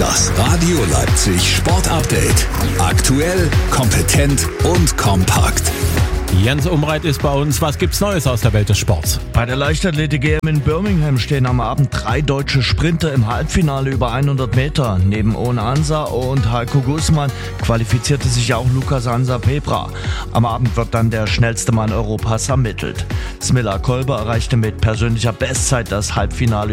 Das Radio Leipzig Sport Update. Aktuell, kompetent und kompakt. Jens Umreit ist bei uns. Was gibt's Neues aus der Welt des Sports? Bei der Leichtathletik-EM in Birmingham stehen am Abend 3 deutsche Sprinter im Halbfinale über 100 Meter. Neben Owen Ansa und Heiko Gußmann qualifizierte sich auch Lukas Hansa-Pebra. Am Abend wird dann der schnellste Mann Europas ermittelt. Smilla Kolber erreichte mit persönlicher Bestzeit das Halbfinale